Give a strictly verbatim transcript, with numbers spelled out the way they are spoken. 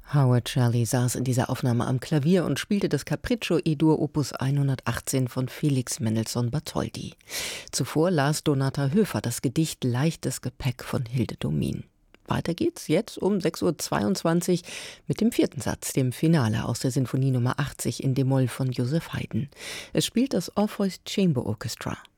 Howard Shelley saß in dieser Aufnahme am Klavier und spielte das Capriccio E-Dur Opus hundertachtzehn von Felix Mendelssohn Bartholdy. Zuvor las Donata Höfer das Gedicht Leichtes Gepäck von Hilde Domin. Weiter geht's jetzt um sechs Uhr zweiundzwanzig mit dem vierten Satz, dem Finale aus der Sinfonie Nummer achtzig in D-Moll von Joseph Haydn. Es spielt das Orpheus Chamber Orchestra.